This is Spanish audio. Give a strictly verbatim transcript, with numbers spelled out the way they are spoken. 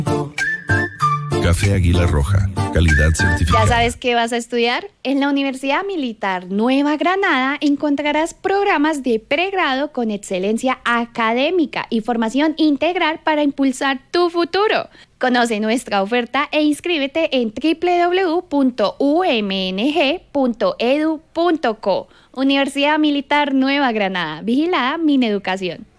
Café Águila Roja, calidad certificada. ¿Ya sabes qué vas a estudiar? En la Universidad Militar Nueva Granada encontrarás programas de pregrado con excelencia académica y formación integral para impulsar tu futuro. Conoce nuestra oferta e inscríbete en doble u doble u doble u punto u m n g punto e d u punto co. Universidad Militar Nueva Granada, vigilada Mineducación.